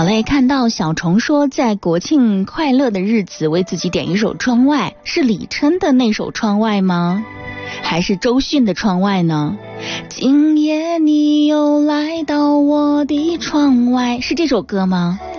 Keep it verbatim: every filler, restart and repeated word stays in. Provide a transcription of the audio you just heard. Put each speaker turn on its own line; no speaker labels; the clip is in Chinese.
好嘞，看到小虫说在国庆快乐的日子为自己点一首窗外，是李琛的那首窗外吗？还是周迅的窗外呢？今夜你又来到我的窗外，是这首歌吗？